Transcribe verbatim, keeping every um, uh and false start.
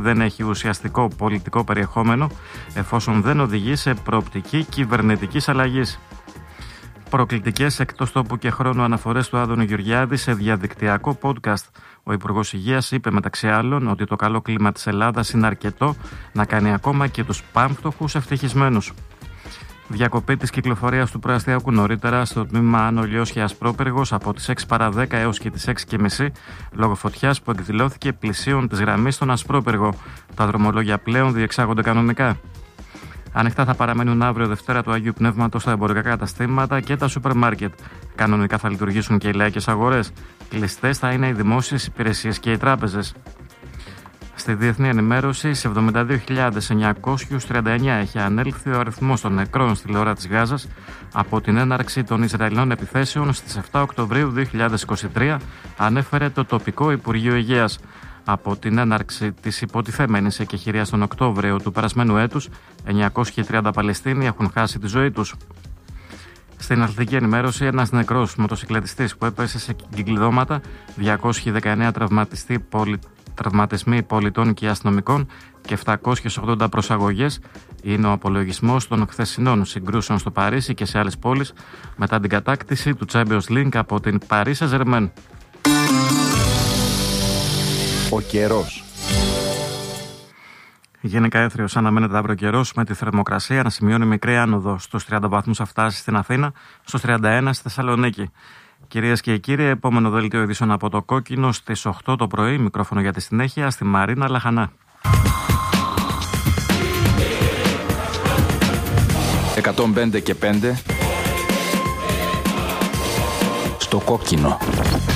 δεν έχει ουσιαστικό πολιτικό περιεχόμενο εφόσον δεν οδηγεί σε προοπτική κυβερνητικής αλλαγής. Προκλητικές εκτός τόπου και χρόνου αναφορές του Άδωνη Γεωργιάδη σε διαδικτυακό podcast. Ο Υπουργός Υγείας είπε μεταξύ άλλων ότι το καλό κλίμα της Ελλάδας είναι αρκετό να κάνει ακόμα και τους πάμφτωχους ευτυχισμένους. Διακοπή της κυκλοφορίας του προαστιακού νωρίτερα στο τμήμα Άνω Λιώσια Ασπρόπυργος από τις έξι παρά δέκα έως και τις έξι και μισή λόγω φωτιάς που εκδηλώθηκε πλησίων της γραμμής στον Ασπρόπυργο. Τα δρομολόγια πλέον διεξάγονται κανονικά. Ανοιχτά θα παραμένουν αύριο Δευτέρα του Αγίου Πνεύματος στα εμπορικά καταστήματα και τα σούπερ μάρκετ. Κανονικά θα λειτουργήσουν και οι λαϊκές αγορές. Κλειστές θα είναι οι δημόσιες υπηρεσίες και οι τράπεζες. Στη διεθνή ενημέρωση, σε εβδομήντα δύο χιλιάδες εννιακόσιους τριάντα εννέα έχει ανέλθει ο αριθμός των νεκρών στη λωρά της Γάζας από την έναρξη των Ισραηλινών επιθέσεων στις επτά Οκτωβρίου δύο χιλιάδες είκοσι τρία, ανέφερε το τοπικό Υπουργείο Υγείας. Από την έναρξη της υποτιθέμενης εκεχηρίας τον Οκτώβριο του περασμένου έτους, εννιακόσιοι τριάντα Παλαιστίνοι έχουν χάσει τη ζωή τους. Στην αθλητική ενημέρωση, ένας νεκρός μοτοσυκλετιστής που έπεσε σε κυκλειδώματα, διακόσιοι δεκαεννέα τραυματιστοί πολι... τραυματισμοί πολιτών και αστυνομικών και επτακόσιες ογδόντα προσαγωγές είναι ο απολογισμός των χθεσινών συγκρούσεων στο Παρίσι και σε άλλες πόλεις μετά την κατάκτηση του Champions League από την Paris Saint-Germain. Ο καιρός. Γενικά έθριος αναμένεται αύριο καιρός με τη θερμοκρασία να σημειώνει μικρή άνοδο. Στους τριάντα βαθμούς θα φτάσει στην Αθήνα, στους τριάντα ένα στη Θεσσαλονίκη. Κυρίες και κύριοι, επόμενο δελτίο ειδήσεων από το Κόκκινο στις οκτώ το πρωί. Μικρόφωνο για τη συνέχεια στη Μαρίνα Λαχανά. εκατόν πέντε και πέντε στο Κόκκινο.